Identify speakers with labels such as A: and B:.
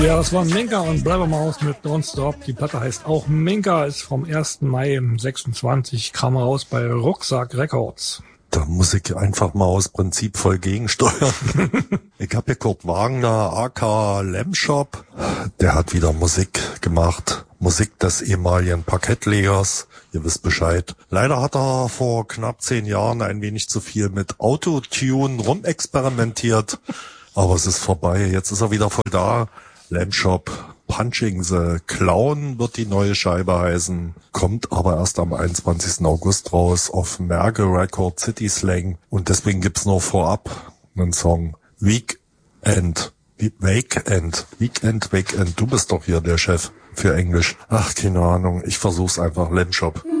A: Ja, das war Minka und Blabbermaus mit Don't Stop. Die Platte heißt auch Minka, ist vom 1. Mai im 26, kam raus bei Rucksack Records.
B: Da muss ich einfach mal aus Prinzip voll gegensteuern. Ich habe hier Kurt Wagner, aka Lamshop. Der hat wieder Musik gemacht. Musik des ehemaligen Parkettlegers. Ihr wisst Bescheid. Leider hat er vor knapp 10 Jahren ein wenig zu viel mit Autotune rumexperimentiert. Aber es ist vorbei. Jetzt ist er wieder voll da. Lamshop, Punching the Clown wird die neue Scheibe heißen, kommt aber erst am 21. August raus auf Merge Record City Slang und deswegen gibt's noch vorab einen Song Weekend. Du bist doch hier der Chef für Englisch. Ach, keine Ahnung, ich versuch's einfach, Lamshop.